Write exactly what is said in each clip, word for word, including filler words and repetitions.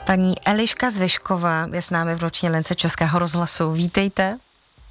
Paní Eliška Zvyšková je s námi v noční lince Českého rozhlasu. Vítejte.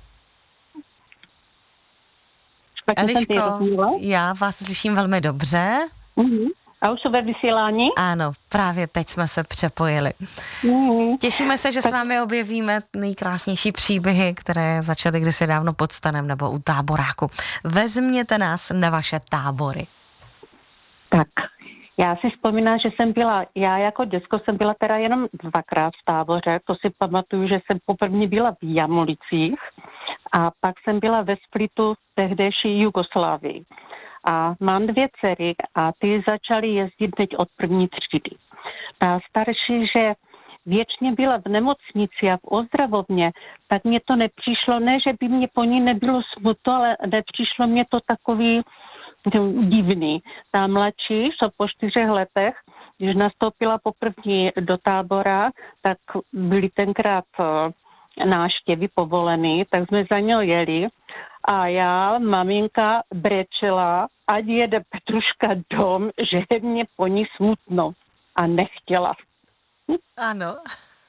Eliško, já vás slyším velmi dobře. Uh-huh. A už jsou ve vysílání? Ano, právě teď jsme se přepojili. Uh-huh. Těšíme se, že tak s vámi objevíme nejkrásnější příběhy, které začaly kdysi dávno pod stanem nebo u táboráku. Vezměte nás na vaše tábory. Tak, já si vzpomínám, že jsem byla, já jako děcko jsem byla teda jenom dvakrát v táboře, to si pamatuju, že jsem poprvé byla v Jamulicích a pak jsem byla ve Splitu v tehdejší Jugoslávii. A mám dvě dcery a ty začaly jezdit teď od první třídy. Ta starší, že věčně byla v nemocnici a v ozdravovně, tak mě to nepřišlo, ne, že by mě po ní nebylo smutno, ale nepřišlo mě to takový divný. Ta mladší, co po čtyřech letech, když nastoupila poprvé do tábora, tak byly tenkrát návštěvy povolený, tak jsme za něj jeli a já, maminka, brečela, ať jede Petruška dom, že je mě po ní smutno a nechtěla. Ano.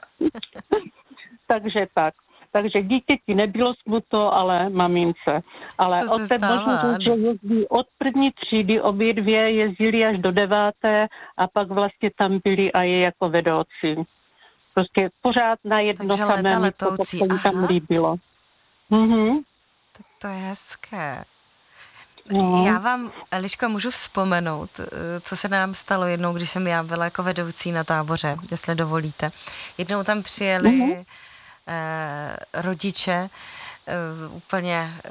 Takže tak. Takže dítěti nebylo smutno, ale mamince. Ale to od té možnosti, že jezdí od první třídy, obě dvě jezdili až do deváté a pak vlastně tam byli a je jako vedoucí. Prostě pořád na jedno takže samé místo, to se jim tam líbilo. Mhm. Tak to je hezké. No. Já vám, Eliško, můžu vzpomenout, co se nám stalo jednou, když jsem já byla jako vedoucí na táboře, jestli dovolíte. Jednou tam přijeli mm-hmm. eh, rodiče eh, úplně eh,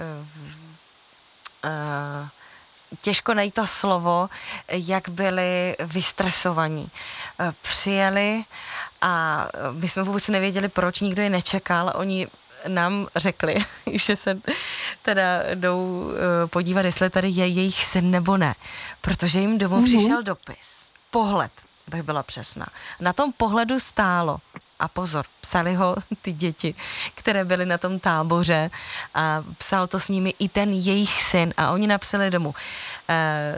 eh, těžko najít to slovo, jak byli vystresovaní. Přijeli a my jsme vůbec nevěděli, proč, nikdo je nečekal. Oni nám řekli, že se teda jdou podívat, jestli tady je jejich syn nebo ne. Protože jim domů mm-hmm. přišel dopis. Pohled, bych byla přesná. Na tom pohledu stálo, a pozor, psali ho ty děti, které byly na tom táboře a psal to s nimi i ten jejich syn a oni napsali domů. Eh,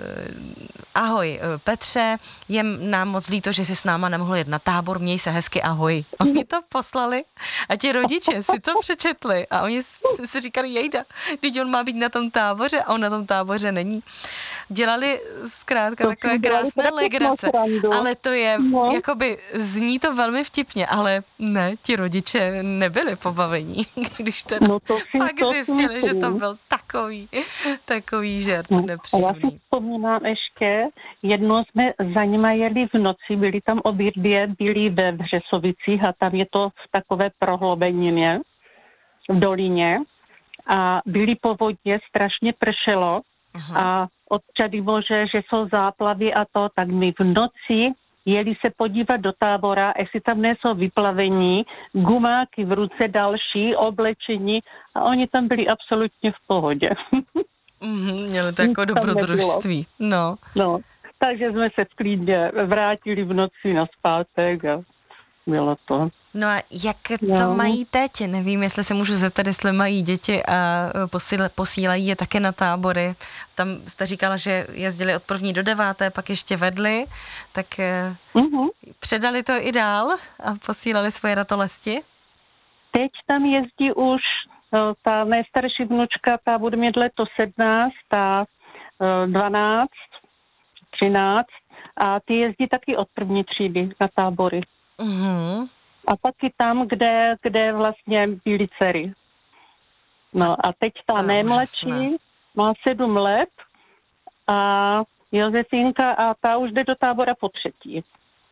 ahoj, Petře, je nám moc líto, že jsi s náma nemohl jet na tábor, měj se hezky, ahoj. Oni to poslali a ti rodiče si to přečetli a oni si, si říkali, jejda, teď on má být na tom táboře a on na tom táboře není. Dělali zkrátka to takové krásné legrace, ale to je, no. jakoby zní to velmi vtipně, ale ne, ti rodiče nebyli pobavení, když teda no to si, pak to zjistili, si že to byl takový, takový žert no, nepříjemný. Já si vzpomínám ještě, jednou jsme za nima jeli v noci, byli tam obě dvě, byli ve Vřesovicích a tam je to v takové prohlubenině v dolině a byli po vodě, strašně pršelo uh-huh. a odčady bože, že jsou záplavy a to, tak my v noci jeli se podívat do tábora, jestli tam nejsou vyplavení, gumáky v ruce, další oblečení a oni tam byli absolutně v pohodě. Mm, měli to jako dobrodružství. No. no. Takže jsme se klidně vrátili v noci na zpátek a bylo to. No a jak to no. mají teď? Nevím, jestli se můžu zeptat, jestli mají děti a posílají je také na tábory. Tam jste říkala, že jezdili od první do deváté, pak ještě vedli, tak uh-huh. předali to i dál a posílali svoje ratolesti? Teď tam jezdí už ta nejstarší vnučka, ta bude mít letos sedmnáct, ta dvanáct, třináct a ty jezdí taky od první třídy na tábory. Mhm. A taky tam, kde, kde vlastně byly dcery. No a teď ta nejmladší má sedm let a Josefinka a ta už jde do tábora po třetí.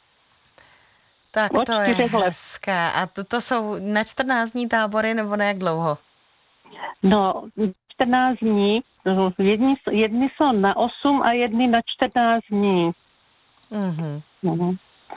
Tak to je hezké. A to, to jsou na čtrnáct dní tábory nebo na jak dlouho? No, čtrnáct dní. Jedni, jedni jsou na osm a jedni na čtrnáct dní. Mhm. Mhm.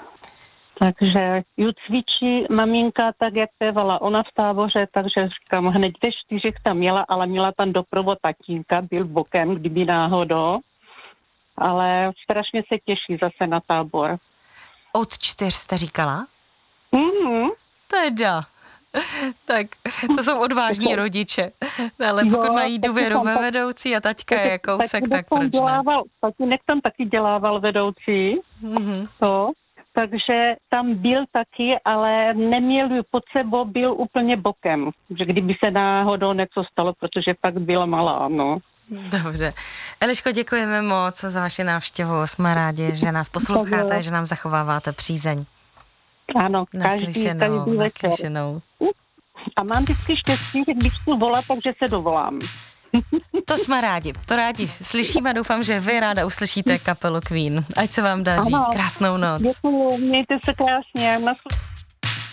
Takže ju cvičí maminka tak, jak pévala ona v táboře, takže říkám, hned ve čtyřech tam měla, ale měla tam doprovod tatínka, byl bokem, kdyby náhodou, ale strašně se těší zase na tábor. Od čtyř jste říkala? Mhm. Teda. Tak to jsou odvážní rodiče, ale pokud jo, mají důvěru ve vedoucí a taťka je kousek, tak proč ne? Tatínek tam taky dělával vedoucí, mm-hmm. to. takže tam byl taky, ale neměl pod sebou, byl úplně bokem, že kdyby se náhodou něco stalo, protože pak byla malá, no. Dobře. Eliško, děkujeme moc za vaši návštěvu. Jsme rádi, že nás posloucháte, že nám zachováváte přízeň. Ano, každý, naslyšenou, každý večer. naslyšenou. A mám vždycky štěstí, že když tu volá, takže se dovolám. To jsme rádi, to rádi slyšíme. Doufám, že vy ráda uslyšíte kapelu Queen. Ať se vám daří. Ano. Krásnou noc. Děkuju, mějte se krásně. Naslyšenou.